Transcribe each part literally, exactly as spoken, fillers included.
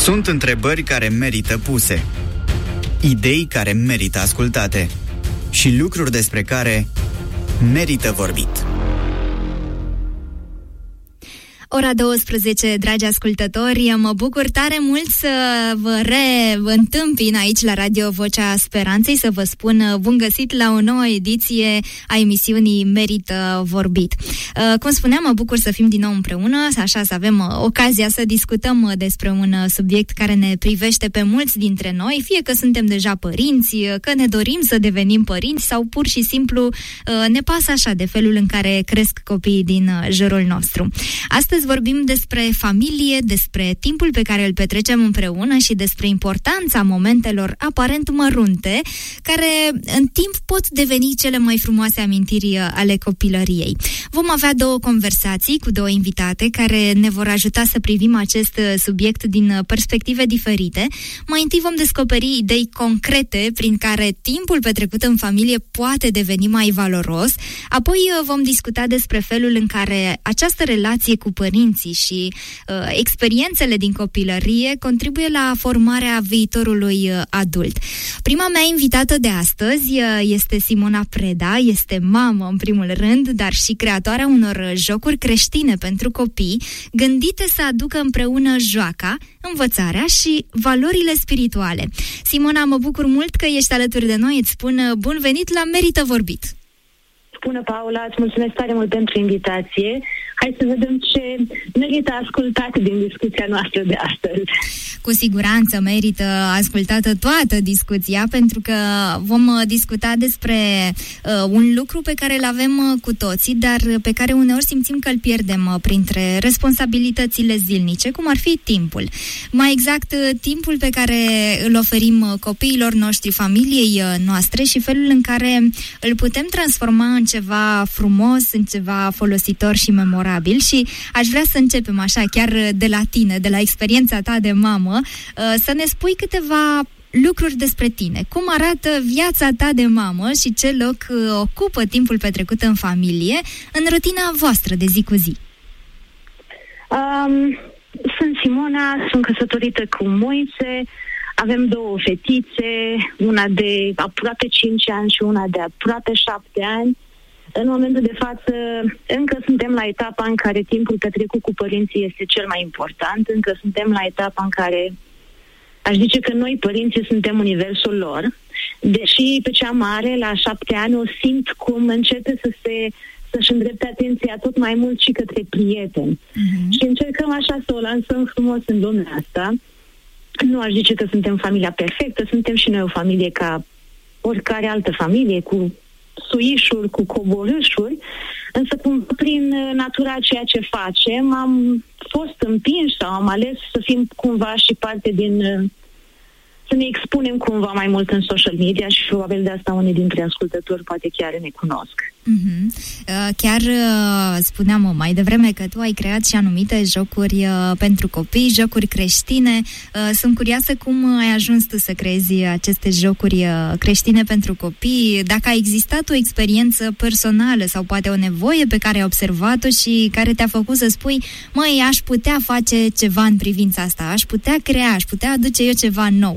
Sunt întrebări care merită puse, idei care merită ascultate și lucruri despre care merită vorbit. Ora douăsprezece, dragi ascultători, mă bucur tare mult să vă reîntâmpin aici la Radio Vocea Speranței, să vă spun bun găsit la o nouă ediție a emisiunii Merită Vorbit. Cum spuneam, mă bucur să fim din nou împreună, așa să avem ocazia să discutăm despre un subiect care ne privește pe mulți dintre noi, fie că suntem deja părinți, că ne dorim să devenim părinți sau pur și simplu ne pasă așa de felul în care cresc copiii din jurul nostru. Astăzi vorbim despre familie, despre timpul pe care îl petrecem împreună și despre importanța momentelor aparent mărunte, care în timp pot deveni cele mai frumoase amintiri ale copilăriei. Vom avea două conversații cu două invitate care ne vor ajuta să privim acest subiect din perspective diferite. Mai întâi vom descoperi idei concrete prin care timpul petrecut în familie poate deveni mai valoros, apoi vom discuta despre felul în care această relație cu părinții și uh, experiențele din copilărie contribuie la formarea viitorului uh, adult. Prima mea invitată de astăzi uh, este Simona Preda, este mamă în primul rând, dar și creatoarea unor jocuri creștine pentru copii, gândite să aducă împreună joaca, învățarea și valorile spirituale. Simona, mă bucur mult că ești alături de noi, îți spun bun venit la Merită Vorbit! Bună, Paula, îți mulțumesc tare mult pentru invitație. Hai să vedem ce merită ascultat din discuția noastră de astăzi. Cu siguranță merită ascultată toată discuția, pentru că vom discuta despre uh, un lucru pe care îl avem uh, cu toții, dar pe care uneori simțim că îl pierdem uh, printre responsabilitățile zilnice, cum ar fi timpul. Mai exact, uh, timpul pe care îl oferim uh, copiilor noștri, familiei uh, noastre și felul în care îl putem transforma în ceva frumos, în ceva folositor și memorabil. Și aș vrea să începem așa, chiar de la tine, de la experiența ta de mamă, să ne spui câteva lucruri despre tine. Cum arată viața ta de mamă și ce loc ocupă timpul petrecut în familie în rutina voastră de zi cu zi? Um, sunt Simona, sunt căsătorită cu Moise, avem două fetițe, una de aproape cinci ani și una de aproape șapte ani. În momentul de față, încă suntem la etapa în care timpul petrecut cu părinții este cel mai important, încă suntem la etapa în care aș zice că noi, părinții, suntem universul lor, deși pe cea mare, la șapte ani, o simt cum începe să se, să-și îndrepte atenția tot mai mult și către prieteni. Uh-huh. Și încercăm așa să o lansăm frumos în lumea asta. Nu aș zice că suntem familia perfectă, suntem și noi o familie ca oricare altă familie, cu suișuri, cu coborâșuri, însă cum prin natura ceea ce facem am fost împinși sau am ales să fim cumva și parte din, să ne expunem cumva mai mult în social media și probabil de asta unii dintre ascultători poate chiar ne cunosc. Uh-huh. Chiar spuneam mai devreme că tu ai creat și anumite jocuri pentru copii, jocuri creștine. Sunt curioasă cum ai ajuns tu să creezi aceste jocuri creștine pentru copii, dacă a existat o experiență personală sau poate o nevoie pe care ai observat-o și care te-a făcut să spui, măi, aș putea face ceva în privința asta, aș putea crea, aș putea aduce eu ceva nou.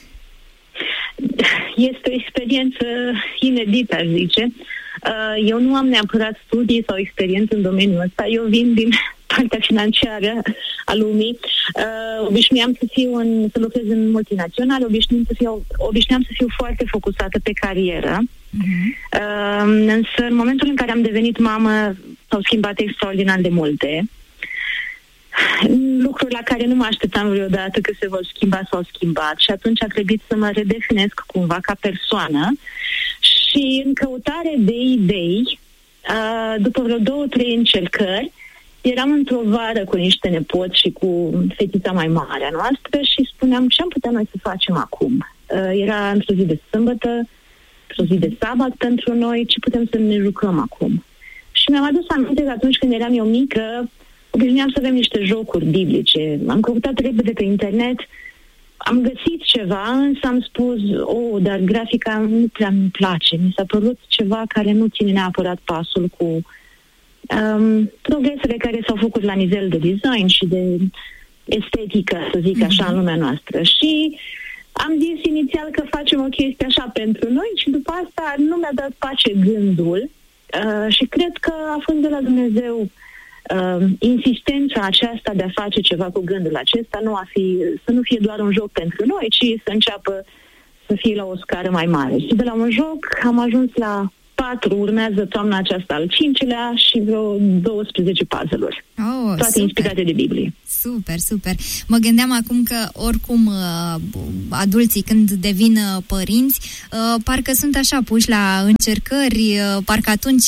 Este o experiență inedită, aș zice. Eu nu am neapărat studii sau experiență în domeniul ăsta. Eu vin din partea financiară a lumii. Obișnuiam să fiu în, să lucrez în multinaționale, obișnuiam să fiu, obișnuiam să fiu foarte focusată pe carieră. Uh-huh. Însă în momentul în care am devenit mamă s-au schimbat extraordinar de multe. Lucruri la care nu mă așteptam vreodată că se vor schimba s-au schimbat și atunci a trebuit să mă redefinesc cumva ca persoană și în căutare de idei, după vreo două, trei încercări, eram într-o vară cu niște nepoți și cu fetița mai mare a noastră și spuneam ce am putea noi să facem acum. Era într-o zi de sâmbătă, într-o zi de sabat pentru noi, ce putem să ne jucăm acum. Și mi-am adus aminte că atunci când eram eu mică, obișnuiam să avem niște jocuri biblice. Am căutat repede pe internet, am găsit ceva, însă am spus, oh, dar grafica nu prea îmi place. Mi s-a părut ceva care nu ține neapărat pasul cu um, progresele care s-au făcut la nivel de design și de estetică, să zic mm-hmm. așa, în lumea noastră. Și am zis inițial că facem o chestie așa pentru noi și după asta nu mi-a dat pace gândul uh, și cred că a fost de la Dumnezeu uh, insistența aceasta de a face ceva cu gândul acesta, nu a fi, să nu fie doar un joc pentru noi, ci să înceapă să fie la o scară mai mare. Și de la un joc am ajuns la patru, urmează toamna aceasta al cincilea și vreo douăsprezece puzzle-uri. Oh, toate super. Inspirate de Biblie. Super, super. Mă gândeam acum că oricum adulții când devin părinți, parcă sunt așa puși la încercări, parcă atunci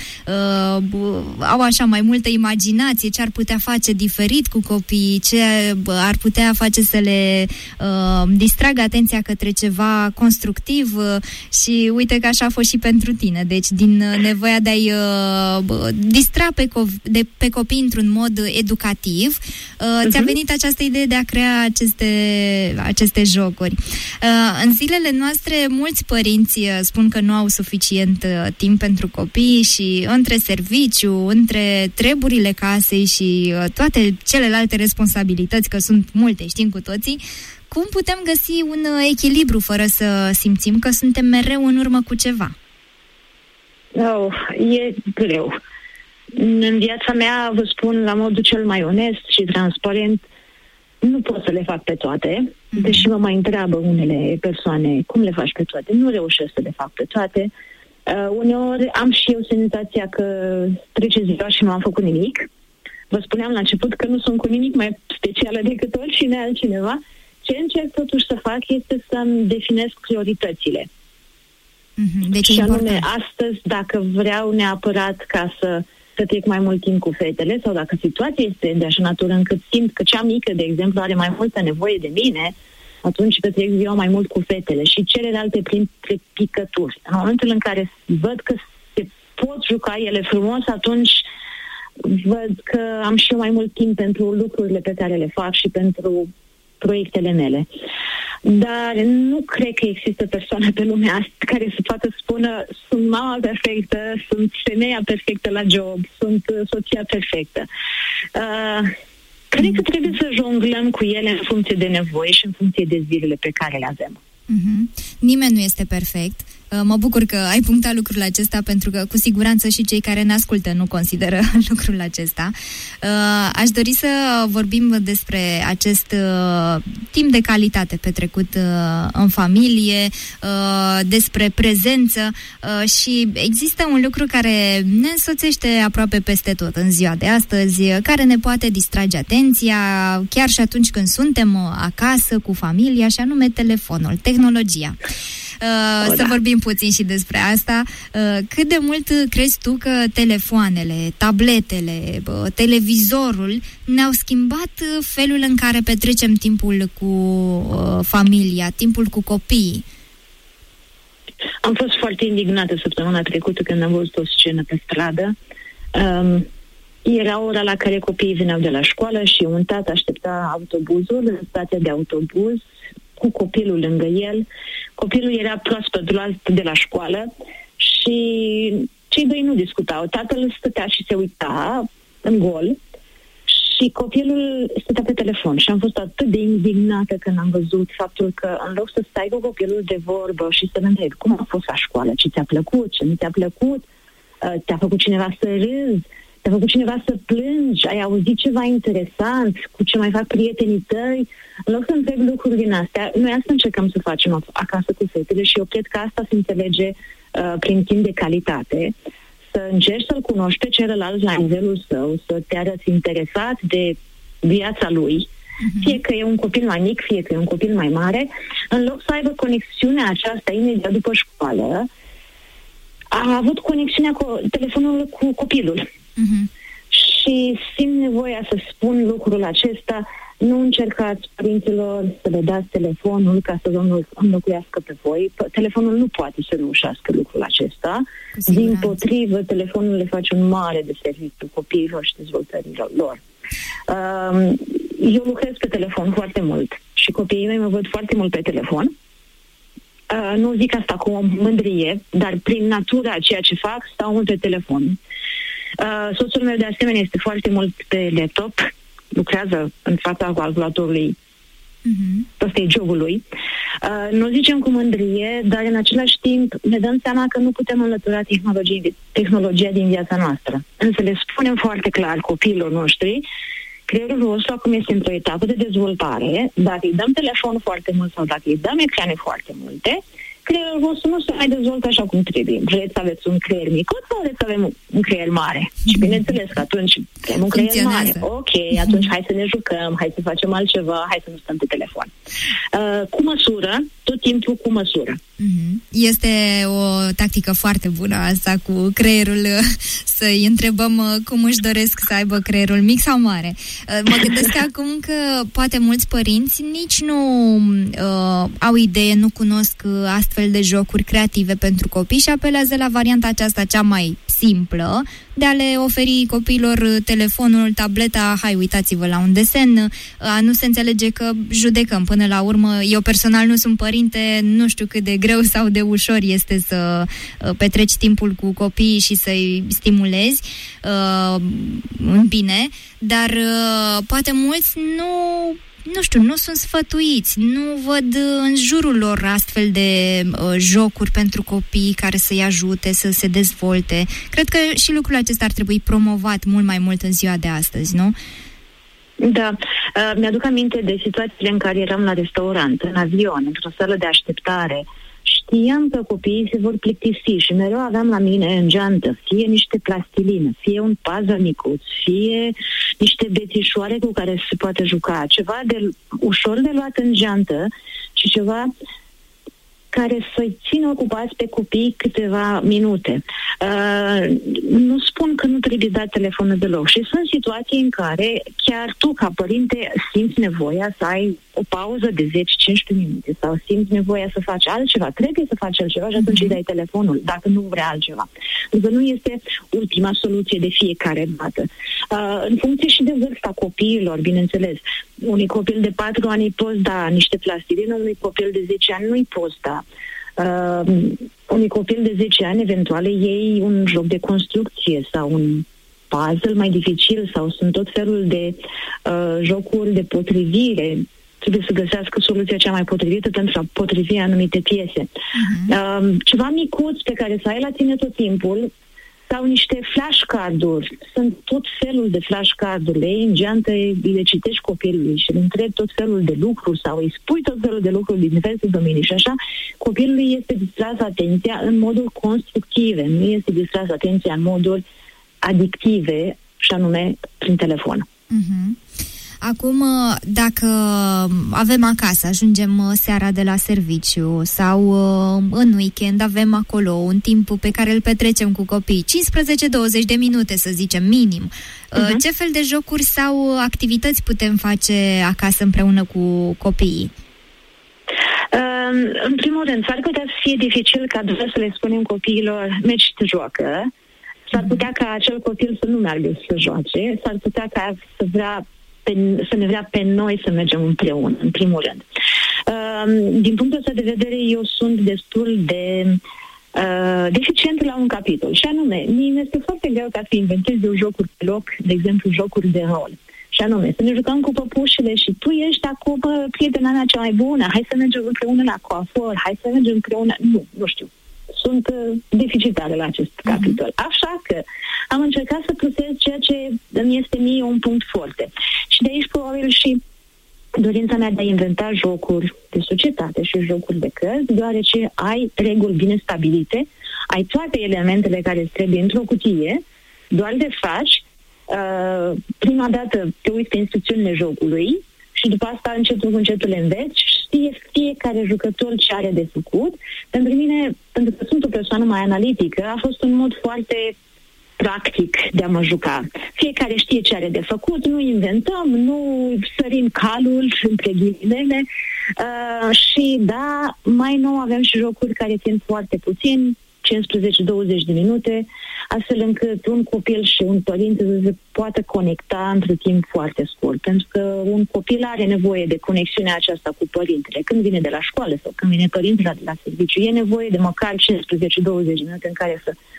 au așa mai multă imaginație, ce ar putea face diferit cu copiii, ce ar putea face să le distragă atenția către ceva constructiv și uite că așa a fost și pentru tine. Deci din nevoia de a-i distra pe, co- de, pe copii într-un mod educativ, Uh, ți-a venit această idee de a crea aceste, aceste jocuri. Uh, în zilele noastre, mulți părinți spun că nu au suficient uh, timp pentru copii și între serviciu, între treburile casei și uh, toate celelalte responsabilități, că sunt multe, știm cu toții, cum putem găsi un uh, echilibru fără să simțim că suntem mereu în urmă cu ceva? Oh, e greu. În viața mea, vă spun la modul cel mai onest și transparent, nu pot să le fac pe toate, mm-hmm. deși mă mai întreabă unele persoane cum le faci pe toate. Nu reușesc să le fac pe toate. Uh, uneori am și eu senzația că trece ziua și nu am făcut nimic. Vă spuneam la început că nu sunt cu nimic mai specială decât oricine altcineva. Ce încerc totuși să fac este să-mi definesc prioritățile. Mm-hmm. Deci și anume, astăzi, dacă vreau neapărat ca să să trec mai mult timp cu fetele sau dacă situația este de așa natură încât simt că cea mică, de exemplu, are mai multă nevoie de mine, atunci petrec ziua mai mult cu fetele și celelalte prin picături. În momentul în care văd că se pot juca ele frumos, atunci văd că am și eu mai mult timp pentru lucrurile pe care le fac și pentru proiectele mele. Dar nu cred că există persoană pe lumea asta care să poată spună sunt mama perfectă, sunt femeia perfectă la job, sunt soția perfectă. Uh, cred că trebuie să jonglăm cu ele în funcție de nevoie și în funcție de zilele pe care le avem. Mm-hmm. Nimeni nu este perfect. Mă bucur că ai punctat lucrul acesta, pentru că cu siguranță și cei care ne ascultă nu consideră lucrul acesta. Aș dori să vorbim despre acest timp de calitate petrecut în familie, despre prezență și există un lucru care ne însoțește aproape peste tot în ziua de astăzi, care ne poate distrage atenția chiar și atunci când suntem acasă cu familia, și anume telefonul, tehnologia. Uh, să vorbim puțin și despre asta. Uh, cât de mult crezi tu că telefoanele, tabletele, uh, televizorul ne-au schimbat felul în care petrecem timpul cu uh, familia, timpul cu copiii? Am fost foarte indignată săptămâna trecută când am văzut o scenă pe stradă. Um, era ora la care copiii veneau de la școală și un tată aștepta autobuzul în stația de autobuz cu copilul lângă el. Copilul era proaspăt luat de la școală și cei doi nu discutau. Tatăl stătea și se uita în gol și copilul stătea pe telefon. Și am fost atât de indignată când am văzut faptul că în loc să stai cu copilul de vorbă și să-l întrebi cum a fost la școală, ce ți-a plăcut, ce nu ți-a plăcut, te-a făcut cineva să râzi, te-a făcut cineva să plângi, ai auzit ceva interesant, cu ce mai fac prietenii tăi. În loc să întreb lucruri din astea, noi asta încercăm să facem acasă cu fetele și eu cred că asta se înțelege uh, prin timp de calitate, să încerci să-l cunoști pe celălalt la nivelul său, să te arăți interesat de viața lui, uh-huh. fie că e un copil mai mic, fie că e un copil mai mare, în loc să aibă conexiunea aceasta imediat după școală, a avut conexiunea cu telefonul cu copilul. Uh-huh. Și simt nevoia să spun lucrul acesta: nu încercați, părinților, să le dați telefonul ca să vă înlocuiască pe voi. Telefonul nu poate să reușească lucrul acesta. Din potrivă, telefonul le face un mare de serviciu copiilor și dezvoltărilor lor. Eu lucrez pe telefon foarte mult și copiii mei mă văd foarte mult pe telefon. Nu zic asta cu o mândrie, dar prin natura ceea ce fac, stau mult pe telefon. Uh, soțul meu de asemenea este foarte mult pe laptop. lucrează în fața calculatorului. Uh-huh. Asta e jobul lui. Uh, nu zicem cu mândrie, dar în același timp ne dăm seama că nu putem înlătura tehnologia din viața noastră. Însă le spunem foarte clar copiilor noștri, creierul vostru acum este într-o etapă de dezvoltare, dacă îi dăm telefon foarte mult sau dacă îi dăm ecrane foarte multe, creierul vostru nu se mai dezvoltă așa cum trebuie. Vreți să aveți un creier micuț sau vreți să avem un creier mare? Mm-hmm. Și bineînțeles că atunci avem un creier mare. Ok, atunci hai să ne jucăm, hai să facem altceva, hai să nu stăm pe telefon. Uh, cu măsură, tot timpul cu măsură. Mm-hmm. Este o tactică foarte bună asta cu creierul, să-i întrebăm cum își doresc să aibă creierul, mic sau mare. Mă gândesc acum că poate mulți părinți nici nu uh, au idee, nu cunosc astfel de jocuri creative pentru copii și apelează la varianta aceasta cea mai simplă de a le oferi copiilor telefonul, tableta, hai uitați-vă la un desen, a nu se înțelege că judecăm până la urmă. Eu personal nu sunt părinte, nu știu cât de greu sau de ușor este să petreci timpul cu copiii și să-i stimulezi uh, în bine, dar uh, poate mulți nu nu știu, nu sunt sfătuiți, nu văd în jurul lor astfel de uh, jocuri pentru copii care să-i ajute să se dezvolte. Cred că și lucrul acesta ar trebui promovat mult mai mult în ziua de astăzi, nu? Da. Uh, mi-aduc aminte de situațiile în care eram la restaurant, în avion, într-o sală de așteptare. Știam că copiii se vor plictisi și mereu aveam la mine în geantă fie niște plastiline, fie un puzzle micuț, fie niște bețișoare cu care se poate juca, ceva de ușor de luat în geantă și ceva care să-i țină ocupați pe copii câteva minute. Uh, nu spun că nu trebuie dat telefonul deloc și sunt situații în care chiar tu, ca părinte, simți nevoia să ai o pauză de zece cincisprezece minute sau simți nevoia să faci altceva. Trebuie să faci altceva și atunci îi dai telefonul, dacă nu vrea altceva. Însă nu este ultima soluție de fiecare dată. Uh, în funcție și de vârsta copiilor, bineînțeles. Unui copil de patru ani îi poți da niște plastiline, unui copil de zece ani nu îi poți da. Uh, unui copil de zece ani, eventual, iei un joc de construcție sau un puzzle mai dificil sau sunt tot felul de uh, jocuri de potrivire. Trebuie să găsească soluția cea mai potrivită pentru a potrivi anumite piese. Uh-huh. Uh, ceva micuț pe care să ai la tine tot timpul sau niște flashcard-uri. Sunt tot felul de flashcard-uri. Le iei în geantă, le citești copilului și îl întrebi tot felul de lucruri sau îi spui tot felul de lucruri din diverse domenii și așa, copilului este distras atenția în moduri constructive, nu este distras atenția în moduri adictive și anume prin telefon. Uh-huh. Acum, dacă avem acasă, ajungem seara de la serviciu sau în weekend avem acolo un timp pe care îl petrecem cu copii, cincisprezece douăzeci de minute, să zicem, minim. Uh-huh. Ce fel de jocuri sau activități putem face acasă împreună cu copiii? Uh, în primul rând, s-ar putea să fie dificil ca doar să le spunem copiilor, mergi și te joacă. S-ar putea ca acel copil să nu meargă să joace, s-ar putea ca să vrea Pe, să ne vrea pe noi să mergem împreună, în primul rând. Uh, din punctul ăsta de vedere, eu sunt destul de uh, deficient la un capitol. Și anume, mie este foarte greu ca să inventez eu jocuri pe loc, de exemplu, jocuri de rol. Și anume, să ne jucăm cu păpușile și tu ești acum prietena mea cea mai bună, hai să mergem împreună la coafor, hai să mergem împreună... Nu, nu știu. Sunt uh, deficitare la acest uh-huh. capitol. Așa că am încercat să plusez ceea ce îmi este mie un punct foarte. Și de aici probabil și dorința mea de a inventa jocuri de societate și jocuri de cărți, deoarece ai reguli bine stabilite, ai toate elementele care îți trebuie într-o cutie, doar le faci, uh, prima dată te uiți pe instrucțiunile jocului și după asta încetul cu încetul le înveți, știe fiecare jucător ce are de făcut. Pentru mine, pentru că sunt o persoană mai analitică, a fost un mod foarte practic de a mă juca. Fiecare știe ce are de făcut, nu inventăm, nu sărim calul între ghilimele uh, și da, mai nou avem și jocuri care țin foarte puțin, cincisprezece douăzeci de minute, astfel încât un copil și un părinte să se poată conecta într-un timp foarte scurt. Pentru că un copil are nevoie de conexiunea aceasta cu părintele. Când vine de la școală sau când vine părintele de la serviciu, e nevoie de măcar cincisprezece douăzeci de minute în care să, să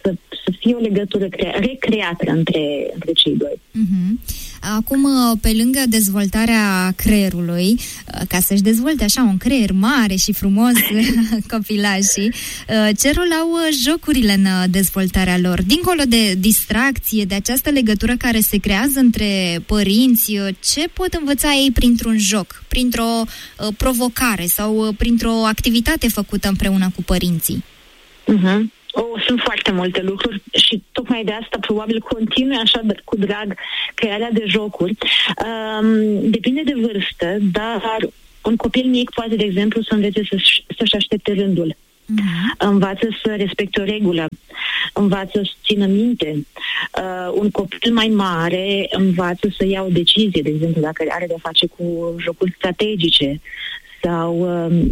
să, să fie o legătură crea- recreată între, între cei doi. Uh-huh. Acum, pe lângă dezvoltarea creierului, ca să-și dezvolte așa un creier mare și frumos copilașii, ce rol au jocurile în dezvoltarea lor? Dincolo de distracție, de această legătură care se creează între părinți, ce pot învăța ei printr-un joc, printr-o provocare sau printr-o activitate făcută împreună cu părinții? Uh-huh. Oh, sunt foarte multe lucruri și tocmai de asta probabil continui așa de, cu drag crearea de jocuri. Um, depinde de vârstă, dar un copil mic poate, de exemplu, să învețe să-și, să-și aștepte rândul. Uh-huh. Învață să respecte o regulă, învață să țină minte. Uh, un copil mai mare învață să ia o decizie, de exemplu, dacă are de-a face cu jocuri strategice sau... Um,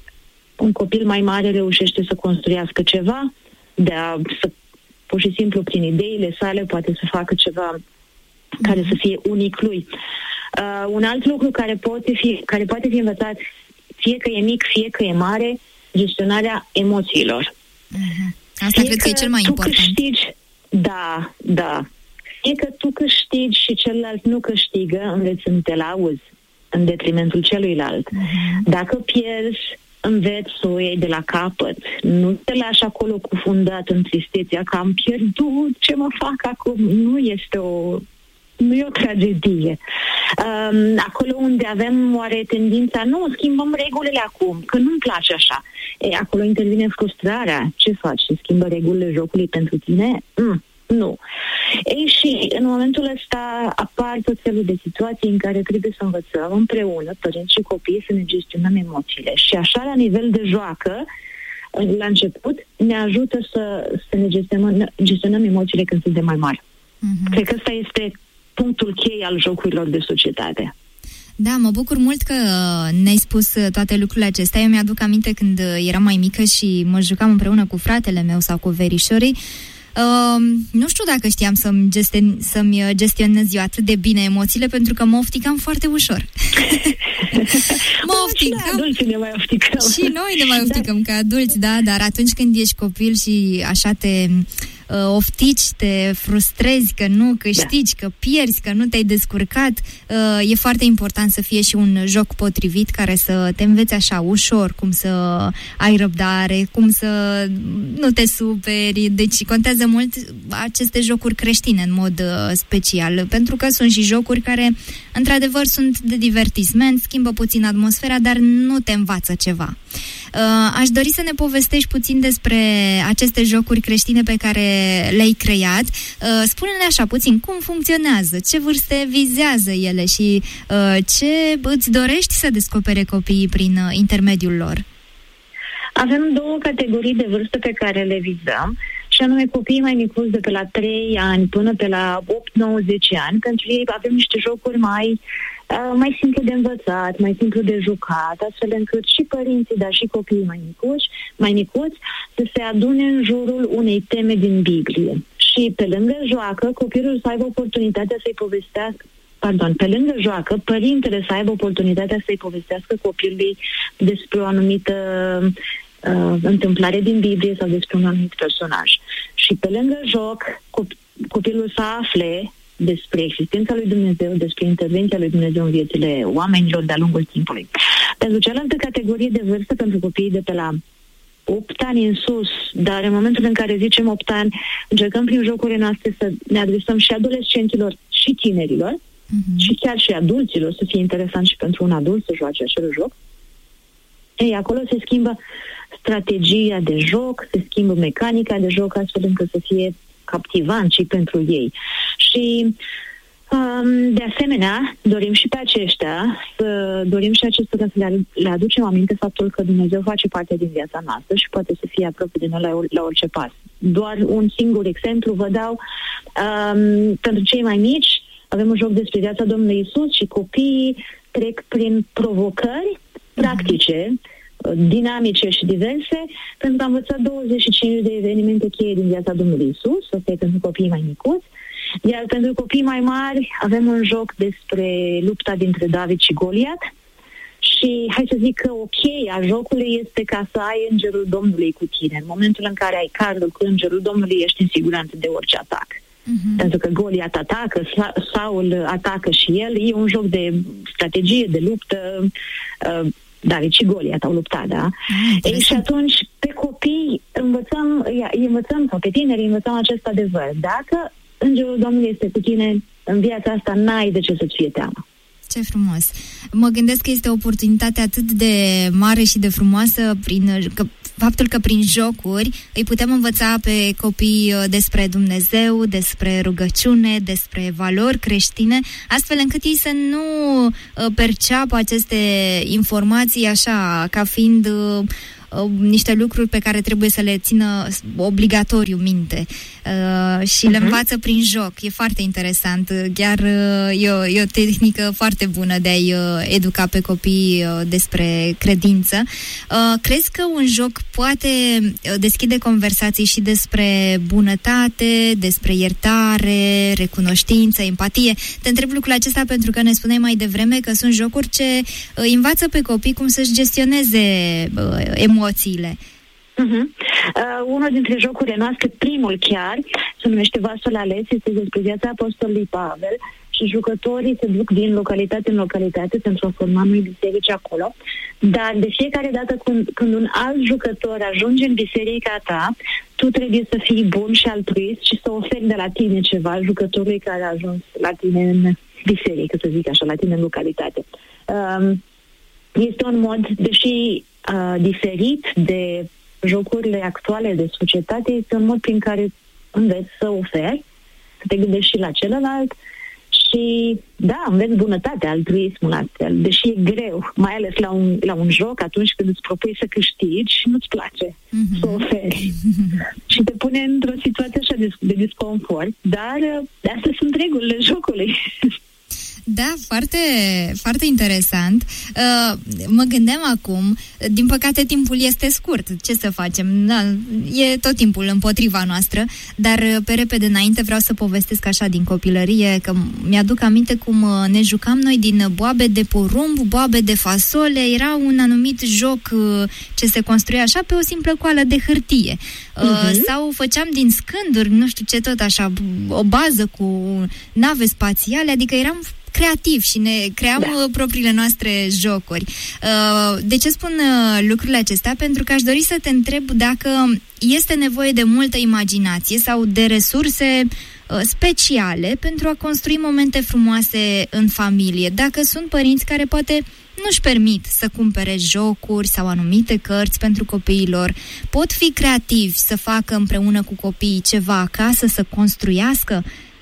un copil mai mare reușește să construiască ceva, de a, să, pur și simplu prin ideile sale poate să facă ceva care să fie unic lui. Uh, un alt lucru care poate fi, care poate fi învățat, fie că e mic, fie că e mare, gestionarea emoțiilor. Uh-huh. Asta fie cred că e cel mai important. Câștigi, da, da. Fie că tu câștigi și celălalt nu câștigă, înveți să nu te lauzi în detrimentul celuilalt. Uh-huh. Dacă pierzi, înveți să o iei de la capăt. Nu te lași acolo cufundat în tristețea că am pierdut, ce mă fac acum? Nu este o... Nu e o tragedie. Um, acolo unde avem oare tendința, nu, schimbăm regulile acum, că nu-mi place așa. E, acolo intervine frustrarea. Ce faci? Se schimbă regulile jocului pentru tine? Mm, nu. Ei, și în momentul ăsta apar tot felul de situații în care trebuie să învățăm împreună, părinți și copii, să ne gestionăm emoțiile. Și așa, la nivel de joacă, la început, ne ajută să, să ne gestionăm, gestionăm emoțiile când suntem mai mari. Uh-huh. Cred că ăsta este punctul cheie al jocurilor de societate. Da, mă bucur mult că ne-ai spus toate lucrurile acestea. Eu mi-aduc aminte când eram mai mică și mă jucam împreună cu fratele meu sau cu verișorii. Uh, nu știu dacă știam să-mi, gesten- să-mi gestionez eu atât de bine emoțiile, pentru că mă ofticam foarte ușor. mă ofticam. Și adulții ne mai ofticăm. Și noi ne mai ofticăm da. Ca adulți, da, dar atunci când ești copil și așa te uh, oftici, te frustrezi că nu câștigi, da. Că pierzi, că nu te-ai descurcat, uh, e foarte important să fie și un joc potrivit care să te înveți așa ușor, cum să ai răbdare, cum să nu te superi. Deci contează mult aceste jocuri creștine în mod uh, special, pentru că sunt și jocuri care într-adevăr sunt de divertisment, schimbă puțin atmosfera, dar nu te învață ceva. Uh, aș dori să ne povestești puțin despre aceste jocuri creștine pe care le-ai creat. Uh, spune-ne așa puțin cum funcționează, ce vârste vizează ele și uh, ce îți dorești să descopere copiii prin uh, intermediul lor. Avem două categorii de vârstă pe care le vizăm, și anume copiii mai micuți de pe la trei ani până pe la opt nouă zece ani. Pentru ei avem niște jocuri mai, uh, mai simplu de învățat, mai simplu de jucat, astfel încât și părinții, dar și copiii mai micuți, mai micuți să se adune în jurul unei teme din Biblie. Și pe lângă joacă, copilul să aibă oportunitatea să-i povestească Pardon, pe lângă joacă, părintele să aibă oportunitatea să-i povestească copilului despre o anumită uh, întâmplare din Biblie sau despre un anumit personaj. Și pe lângă joc, cop- copilul să afle despre existența lui Dumnezeu, despre intervenția lui Dumnezeu în viețile oamenilor de-a lungul timpului. Pentru cealaltă categorie de vârstă, pentru copiii de pe la opt ani în sus, dar în momentul în care zicem opt ani, încercăm prin jocurile noastre să ne adresăm și adolescenților și tinerilor, uh-huh. și chiar și adulților, să fie interesant și pentru un adult să joace acel joc. Ei, acolo se schimbă strategia de joc, se schimbă mecanica de joc, astfel încât să fie captivant și pentru ei. Și um, de asemenea, dorim și pe aceștia, să dorim și acestora să le, le aducem aminte faptul că Dumnezeu face parte din viața noastră și poate să fie aproape de noi la, la orice pas. Doar un singur exemplu vă dau. Um, pentru cei mai mici, avem un joc despre viața Domnului Iisus și copiii trec prin provocări practice, dinamice și diverse, pentru a învăța douăzeci și cinci de evenimente cheie din viața Domnului Iisus, asta e pentru copiii mai micuți. Iar pentru copiii mai mari avem un joc despre lupta dintre David și Goliat Și hai să zic că ok, a jocului este ca să ai îngerul Domnului cu tine. În momentul în care ai cardul cu îngerul Domnului, ești în siguranță de orice atac. Uh-huh. Pentru că Goliat atacă, Saul atacă și el. E un joc de strategie, de luptă. Uh, David și Goliat au luptat, da? Ah, Ei, și atunci, pe copii învățăm, îi învățăm, sau pe tineri învățăm acest adevăr. Dacă îngerul Domnului este cu tine, în viața asta n-ai de ce să-ți fie teamă. Ce frumos! Mă gândesc că este o oportunitate atât de mare și de frumoasă prin că, faptul că prin jocuri îi putem învăța pe copii despre Dumnezeu, despre rugăciune, despre valori creștine, astfel încât ei să nu perceapă aceste informații așa, ca fiind niște lucruri pe care trebuie să le țină obligatoriu minte uh, și uh-huh. le învață prin joc. E foarte interesant. Chiar uh, e, o, e o tehnică foarte bună de a-i uh, educa pe copii uh, despre credință. Uh, crezi că un joc poate deschide conversații și despre bunătate, despre iertare, recunoștință, empatie? Te întreb lucrul acesta pentru că ne spuneai mai devreme că sunt jocuri ce uh, învață pe copii cum să-și gestioneze uh, emoțiile. Uh-huh. Uh, unul dintre jocurile noastre, primul chiar, se numește Vasul ales, este despre viața apostolului Pavel și jucătorii se duc din localitate în localitate pentru a forma noi biserici acolo, dar de fiecare dată când, când un alt jucător ajunge în biserica ta, tu trebuie să fii bun și altruist și să oferi de la tine ceva jucătorului care a ajuns la tine în biserică, să zic așa, la tine în localitate. Uh, este un mod, deși Uh, diferit de jocurile actuale de societate, este un mod prin care înveți să oferi, să te gândești și la celălalt și, da, înveți bunătatea, altruismul astfel, deși e greu, mai ales la un, la un joc, atunci când îți propui să câștigi și nu-ți place mm-hmm. să oferi. Și te pune într-o situație așa de, de disconfort, dar de astea sunt regulile jocului. Da, foarte, foarte interesant. Uh, mă gândeam acum, din păcate timpul este scurt, ce să facem? Da, e tot timpul împotriva noastră, dar pe repede înainte vreau să povestesc așa din copilărie, că mi-aduc aminte cum ne jucam noi din boabe de porumb, boabe de fasole, era un anumit joc ce se construia așa pe o simplă coală de hârtie. Uh-huh. Sau făceam din scânduri, nu știu ce tot așa, o bază cu nave spațiale, adică eram creativ și ne cream da. propriile noastre jocuri. De ce spun lucrurile acestea? Pentru că aș dori să te întreb dacă este nevoie de multă imaginație sau de resurse speciale pentru a construi momente frumoase în familie. Dacă sunt părinți care poate nu-și permit să cumpere jocuri sau anumite cărți pentru copiilor, pot fi creativi să facă împreună cu copiii ceva acasă, să construiască?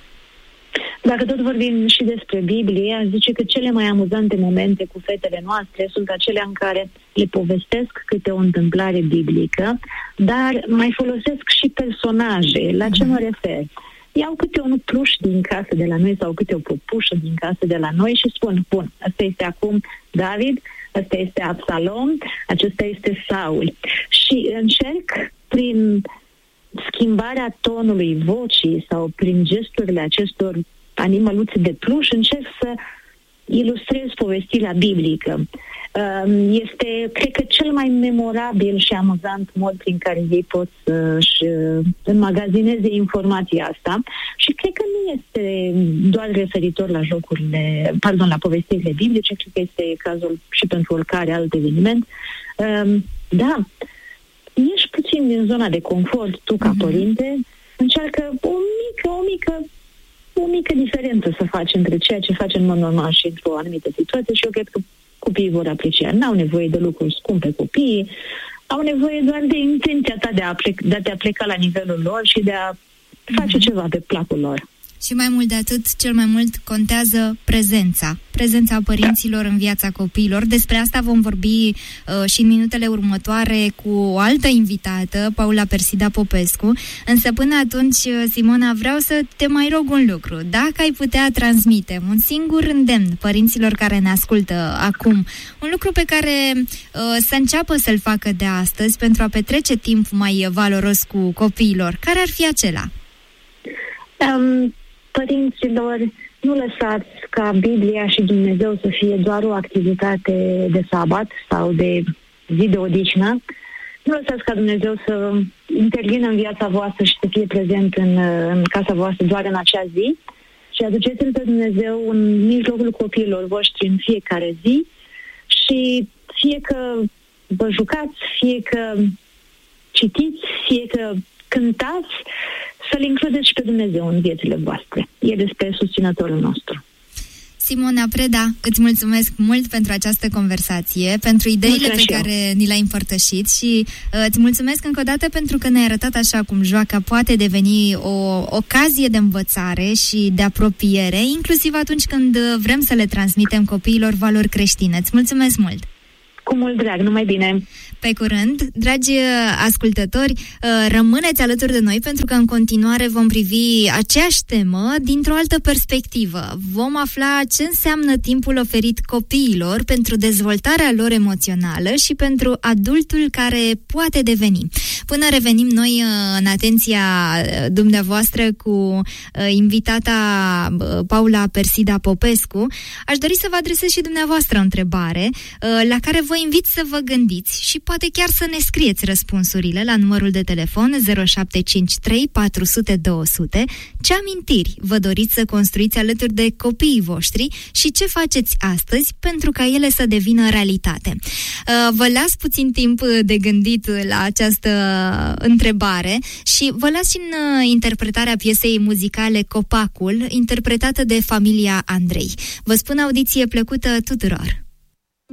Dacă tot vorbim și despre Biblie, aș zice că cele mai amuzante momente cu fetele noastre sunt acelea în care le povestesc câte o întâmplare biblică, dar mai folosesc și personaje. La ce mă refer? Iau câte un pluș din casă de la noi sau câte o păpușă din casă de la noi și spun, bun, ăsta este acum David, ăsta este Absalom, acesta este Saul. Și încerc prin schimbarea tonului vocii sau prin gesturile acestor animăluțe de pluș, încerc să ilustrez povestirea biblică. Este, cred că, cel mai memorabil și amuzant mod prin care ei pot să-și înmagazineze informația asta și cred că nu este doar referitor la jocurile, pardon, la povestirile biblice, cred că este cazul și pentru oricare alt eveniment. Da, ieși puțin din zona de confort, tu ca părinte, încearcă o mică, o mică o mică diferență să faci între ceea ce faci în mod normal și într-o anumită situație și eu cred că copiii vor aprecia. N-au nevoie de lucruri scumpe copiii, au nevoie doar de intenția ta de a, plec, de a te pleca la nivelul lor și de a face mm-hmm. ceva pe placul lor. Și mai mult de atât, cel mai mult contează prezența. Prezența părinților în viața copiilor. Despre asta vom vorbi uh, și în minutele următoare cu o altă invitată, Paula Persida Popescu. Însă până atunci, Simona, vreau să te mai rog un lucru. Dacă ai putea transmite un singur îndemn părinților care ne ascultă acum, un lucru pe care uh, să înceapă să-l facă de astăzi pentru a petrece timp mai valoros cu copiilor, care ar fi acela? Um... Părinților, nu lăsați ca Biblia și Dumnezeu să fie doar o activitate de sabat sau de zi de odihnă. Nu lăsați ca Dumnezeu să intervină în viața voastră și să fie prezent în, în casa voastră doar în acea zi, și aduceți-L pe Dumnezeu în mijlocul copiilor voștri în fiecare zi, și fie că vă jucați, fie că citiți, fie că cântați, să-L includeți și pe Dumnezeu în viețile voastre. El este susținătorul nostru. Simona Preda, îți mulțumesc mult pentru această conversație, pentru ideile mulțumesc pe care ni le-ai împărtășit și uh, îți mulțumesc încă o dată pentru că ne-ai arătat așa cum joaca poate deveni o ocazie de învățare și de apropiere, inclusiv atunci când vrem să le transmitem copiilor valori creștine. Îți mulțumesc mult! Cu mult drag, numai bine! Pe curând, dragi ascultători, rămâneți alături de noi pentru că în continuare vom privi aceeași temă dintr-o altă perspectivă. Vom afla ce înseamnă timpul oferit copiilor pentru dezvoltarea lor emoțională și pentru adultul care poate deveni. Până revenim noi în atenția dumneavoastră cu invitata Paula Persida Popescu, aș dori să vă adresez și dumneavoastră o întrebare la care vă invit să vă gândiți și poate chiar să ne scrieți răspunsurile la numărul de telefon zero șapte cinci trei patru zero zero două zero zero. Ce amintiri vă doriți să construiți alături de copiii voștri și ce faceți astăzi pentru ca ele să devină realitate? Vă las puțin timp de gândit la această întrebare și vă las și în interpretarea piesei muzicale Copacul, interpretată de familia Andrei. Vă spun audiție plăcută tuturor!